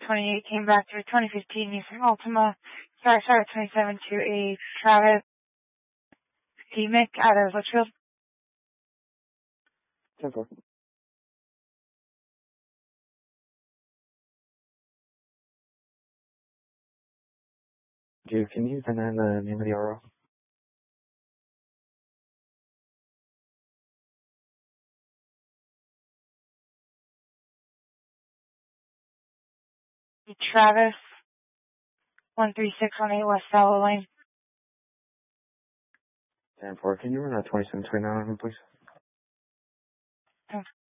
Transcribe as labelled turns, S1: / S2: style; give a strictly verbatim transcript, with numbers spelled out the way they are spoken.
S1: twenty-eight came back to a twenty fifteen Nissan Altima. Sorry, sorry, twenty-seven to a Travis D-Mic out of Litchfield.
S2: ten four. Dude, can you send in the name of the R O?
S1: Travis, one three six one eight West Sallow Lane.
S2: ten four. Can you run a twenty-seven twenty-nine on him, please?